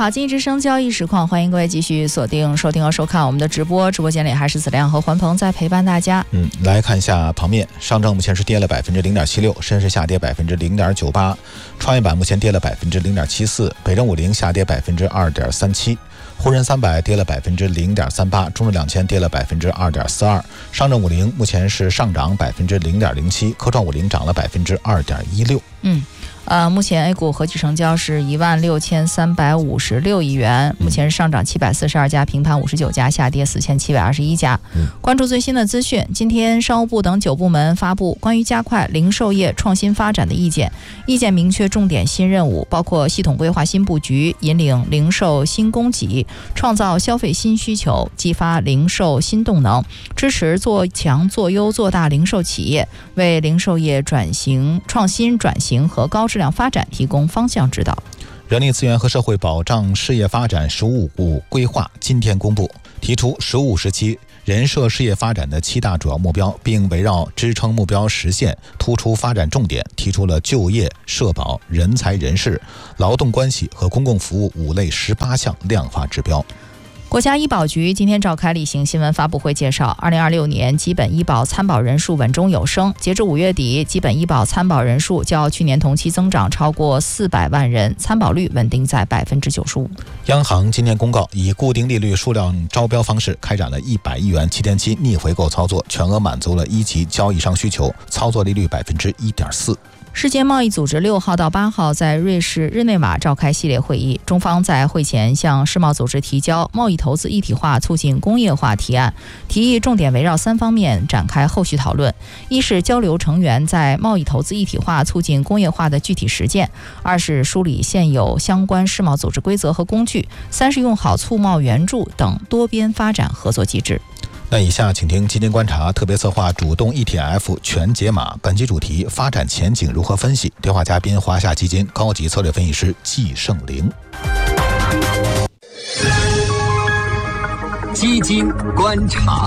好，经济之声交易实况，欢迎各位继续锁定收听和收看我们的直播。直播间里还是子亮和环鹏在陪伴大家。 来看一下盘面，上证目前是跌了0.76%，深市下跌0.98%，创业板目前跌了0.74%，北证50下跌2.37%。沪深300跌了0.38%，中证2000跌了2.42%，上证50目前是上涨0.07%，科创50涨了2.16%。 目前 A 股合计成交是16356亿元，目前是上涨742家，平盘59家，下跌4721家。关注最新的资讯，今天商务部等9部门发布关于加快零售业创新发展的意见，意见明确重点新任务，包括系统规划新布局，引领零售新供给，创造消费新需求，激发零售新动能，支持做强做优做大零售企业，为零售业创新转型和高质量发展提供方向指导。 人力资源和社会保障事业发展“15五”规划今天公布，提出“15五”时期人社事业发展的7大主要目标，并围绕支撑目标实现突出发展重点，提出了就业、社保、人才人事、劳动关系和公共服务5类18项量化指标。 国家医保局今天召开例行新闻发布会，介绍2026年基本医保参保人数稳中有升，截至5月底，基本医保参保人数较去年同期增长超过400万人，参保率稳定在95%。 央行今天公告，以固定利率数量招标方式开展了100亿元7天期逆回购操作，全额满足了一级交易商需求，操作利率1.4%。 世界贸易组织6号到8号在瑞士日内瓦召开系列会议，中方在会前向世贸组织提交贸易投资一体化促进工业化提案，提议重点围绕3方面展开后续讨论：一是交流成员在贸易投资一体化促进工业化的具体实践；二是梳理现有相关世贸组织规则和工具；三是用好促贸援助等多边发展合作机制。 那以下请听基金观察特别策划主动 ETF 全解码，本期主题发展前景如何分析？电话嘉宾华夏基金高级策略分析师季胜玲。 基金观察。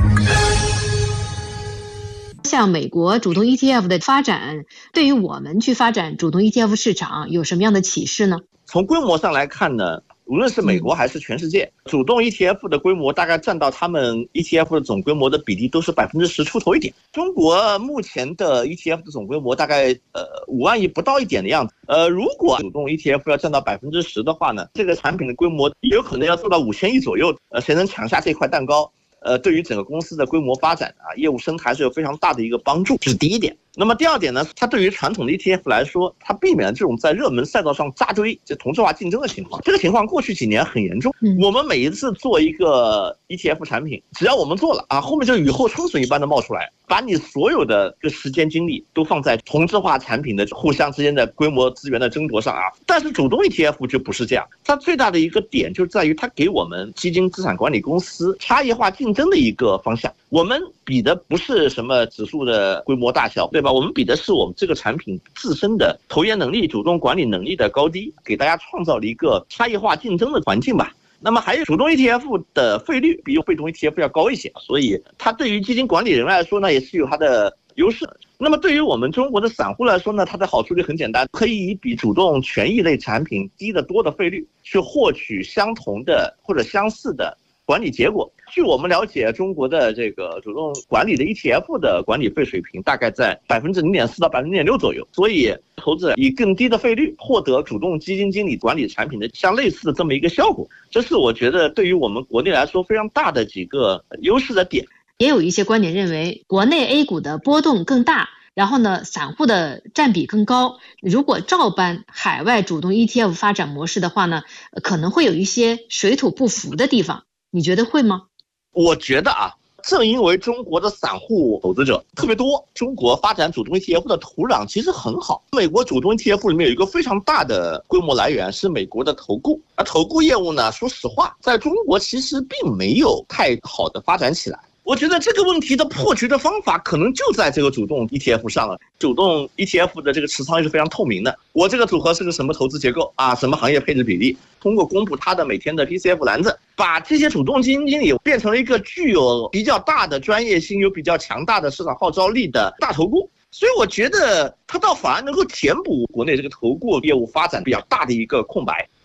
像美国主动 ETF 的发展，对于我们去发展主动 ETF 市场有什么样的启示呢？ 从规模上来看呢，无论是美国还是全世界，主动 ETF 的规模大概占到他们 ETF 的总规模的比例都是10%出头一点。中国目前的 ETF 的总规模大概5万亿不到一点的样子。如果主动 ETF 要占到10%的话呢，这个产品的规模有可能要做到5000亿左右。谁能抢下这块蛋糕，对于整个公司的规模发展业务生态是有非常大的一个帮助，这是第一点。那么第二点呢，它对于传统的 ETF 来说，它避免了这种在热门赛道上扎堆、这同质化竞争的情况。这个情况过去几年很严重。我们每一次做一个 ETF 产品，只要我们做了后面就雨后春笋一般的冒出来，把你所有的时间精力都放在同质化产品的互相之间的规模资源的争夺上但是主动 ETF 就不是这样，它最大的一个点就在于它给我们基金资产管理公司差异化竞争的一个方向。我们比的不是什么指数的规模大小，对吧？我们比的是我们这个产品自身的投研能力、主动管理能力的高低，给大家创造了一个差异化竞争的环境吧。那么还有主动 ETF 的费率比被动 ETF 要高一些，所以它对于基金管理人来说呢，也是有它的优势。那么对于我们中国的散户来说呢，它的好处就很简单，可以以比主动权益类产品低得多的费率去获取相同的或者相似的管理结果。据我们了解，中国的这个主动管理的 ETF 的管理费水平大概在0.4%到0.6%左右，所以投资者以更低的费率获得主动基金经理管理产品的相类似的这么一个效果，这是我觉得对于我们国内来说非常大的几个优势的点。 也有一些观点认为，国内 A 股的波动更大，然后呢，散户的占比更高。如果照搬海外主动 ETF 发展模式的话呢，可能会有一些水土不服的地方。你觉得会吗？ 我觉得正因为中国的散户投资者特别多，中国发展主动 ETF 的土壤其实很好。美国主动 ETF 里面有一个非常大的规模来源是美国的投顾，而投顾业务呢，说实话，在中国其实并没有太好的发展起来。我觉得这个问题的破局的方法可能就在这个主动 ETF 上了。主动 ETF 的这个持仓是非常透明的，我这个组合是个什么投资结构什么行业配置比例，通过公布它的每天的 PCF 篮子，把这些主动基金经理变成了一个具有比较大的专业性、有比较强大的市场号召力的大投顾。所以我觉得它倒反而能够填补国内这个投顾业务发展比较大的一个空白。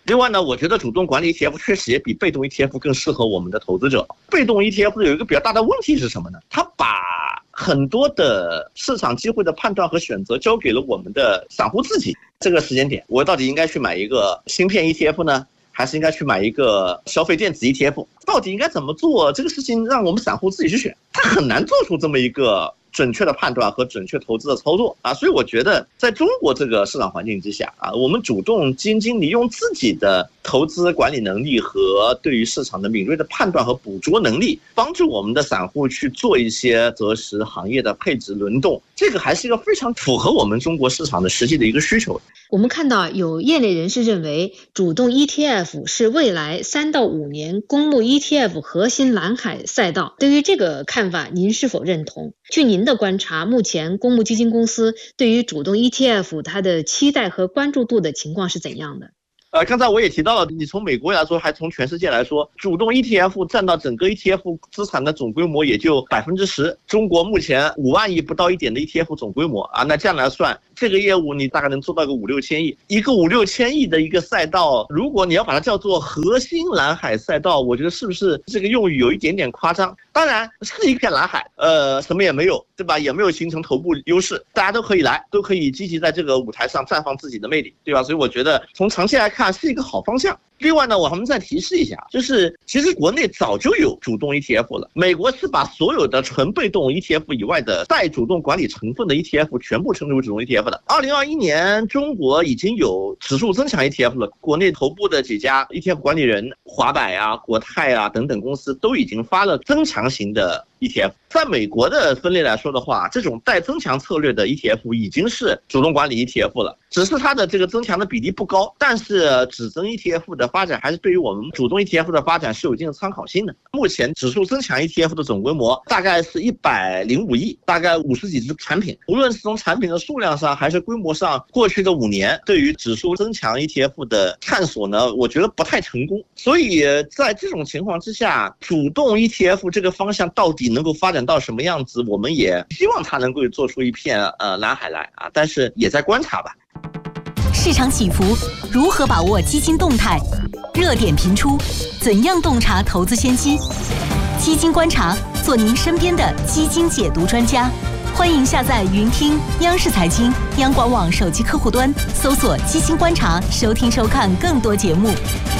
另外呢，我觉得主动管理 ETF 确实也比被动 ETF 更适合我们的投资者。被动 ETF 有一个比较大的问题是什么呢？它把很多的市场机会的判断和选择交给了我们的散户自己。这个时间点，我到底应该去买一个芯片 ETF 呢，还是应该去买一个消费电子 ETF？ 到底应该怎么做？这个事情让我们散户自己去选，他很难做出这么一个准确的判断和准确投资的操作啊。所以我觉得在中国这个市场环境之下啊，我们主动基金经理用自己的投资管理能力和对于市场的敏锐的判断和捕捉能力，帮助我们的散户去做一些择时行业的配置轮动，这个还是一个非常符合我们中国市场的实际的一个需求。 我们看到有业内人士认为，主动 ETF 是未来3到5年公募 ETF 核心蓝海赛道。对于这个看法，您是否认同？据您的观察，目前公募基金公司对于主动 ETF 它的期待和关注度的情况是怎样的？ 刚才我也提到了，你从美国来说，还从全世界来说，主动 ETF 占到整个 ETF 资产的总规模也就10%。中国目前5万亿不到一点的 ETF 总规模啊，那这样来算，这个业务你大概能做到个5-6千亿。一个5-6千亿的一个赛道，如果你要把它叫做核心蓝海赛道，我觉得是不是这个用语有一点点夸张？当然是一片蓝海，什么也没有，对吧？也没有形成头部优势，大家都可以来，都可以积极在这个舞台上绽放自己的魅力，对吧？所以我觉得从长期来看是一个好方向。另外呢，我们再提示一下，就是其实国内早就有主动 ETF 了。美国是把所有的纯被动 ETF 以外的带主动管理成分的 ETF 全部称之为主动 ETF 的。2021年，中国已经有指数增强 ETF 了。国内头部的几家 ETF 管理人，华柏啊、国泰啊等等公司都已经发了增强型的ETF。在美国的分类来说的话，这种带增强策略的 ETF 已经是主动管理 ETF 了，只是它的这个增强的比例不高，但是指增 ETF 的发展还是对于我们主动 ETF 的发展是有一定的参考性的。目前指数增强 ETF 的总规模大概是105亿，大概50几只产品，无论是从产品的数量上还是规模上，过去的5年对于指数增强 ETF 的探索呢，我觉得不太成功。所以在这种情况之下，主动 ETF 这个方向到底能够发展到什么样子，我们也希望它能够做出一片蓝海来啊，但是也在观察吧。 市场起伏，如何把握基金动态？热点频出，怎样洞察投资先机？基金观察，做您身边的基金解读专家。欢迎下载云听央视财经、央广网手机客户端，搜索基金观察，收听收看更多节目。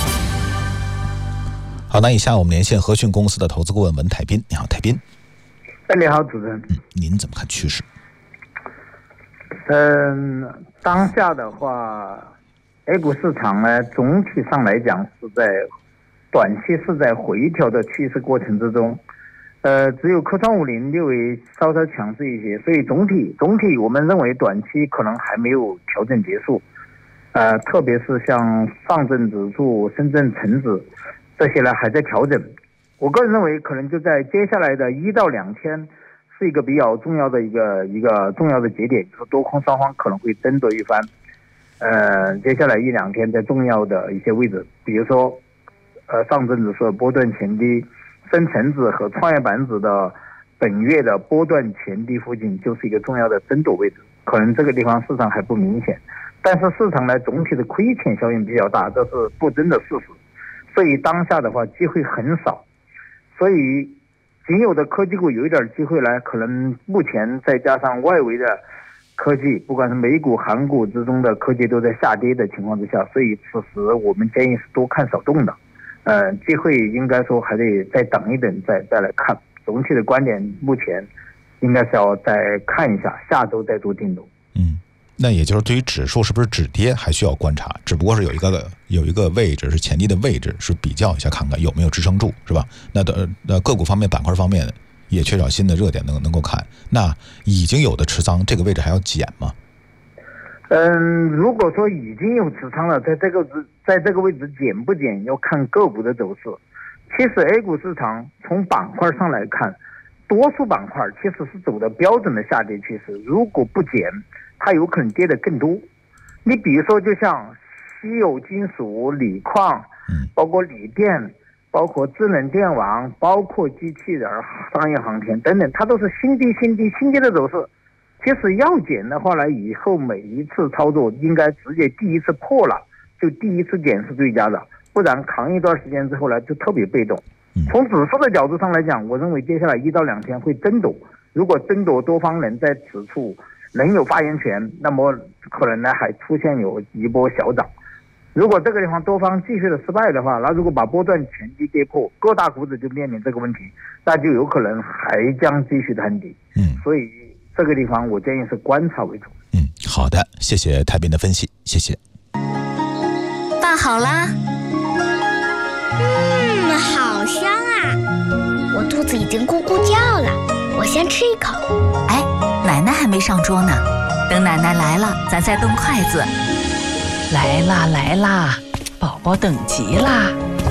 好，那以下我们连线和讯公司的投资顾问文泰斌。你好，泰斌。 你好，主持人。 您怎么看趋势？ 当下的话 ，A 股市场呢，总体上来讲是在短期是在回调的趋势过程之中。只有科创50略微稍稍强势一些，所以总体我们认为短期可能还没有调整结束。特别是像上证指数、深圳成指这些呢还在调整。我个人认为，可能就在接下来的1到2天。是一个比较重要的一个重要的节点，就是多空双方可能会争夺一番。接下来1-2天在重要的一些位置，比如说，上证指数的波段前低，深成指和创业板指的本月的波段前低附近就是一个重要的争夺位置。可能这个地方市场还不明显，但是市场呢总体的亏钱效应比较大，这是不争的事实。所以当下的话机会很少，所以仅有的科技股有一点机会来，可能目前再加上外围的科技，不管是美股、韩股之中的科技都在下跌的情况之下，所以此时我们建议是多看少动的。机会应该说还得再等一等，再来看。总体的观点目前应该是要再看一下，下周再做定夺。 那也就是对于指数是不是止跌还需要观察，只不过是有一个位置是前低的位置，是比较一下看看有没有支撑住，是吧？那个股方面、板块方面也缺少新的热点能够看。那已经有的持仓，这个位置还要减吗？ 如果说已经有持仓了，在这个位置减不减要看个股的走势。其实 A 股市场从板块上来看，多数板块其实是走的标准的下跌趋势，如果不减，它有可能跌得更多。你比如说就像稀有金属、锂矿，包括锂电，包括智能电网，包括机器人、商业航天等等，它都是新低的走势。其实要减的话呢，以后每一次操作应该直接第一次破了就第一次检是最佳的，不然扛一段时间之后呢，就特别被动。从指数的角度上来讲，我认为接下来1到2天会争夺，如果争夺多方能在此处能有发言权，那么可能呢还出现有一波小涨。如果这个地方多方继续的失败的话，那如果把波段前低跌破，各大股指就面临这个问题，那就有可能还将继续探底。所以这个地方我建议是观察为主。 好的，谢谢泰斌的分析，谢谢。 饭好啦。 好香啊！我肚子已经咕咕叫了，我先吃一口。 哎，奶奶还没上桌呢，等奶奶来了，咱再动筷子。 来啦来啦，宝宝等急啦！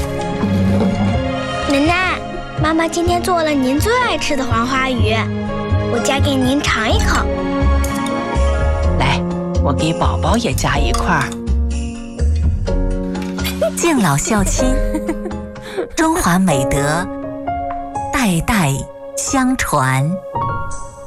奶奶，妈妈今天做了您最爱吃的黄花鱼，我夹给您尝一口。 来，我给宝宝也夹一块儿。 敬老孝亲，中华美德代代相传。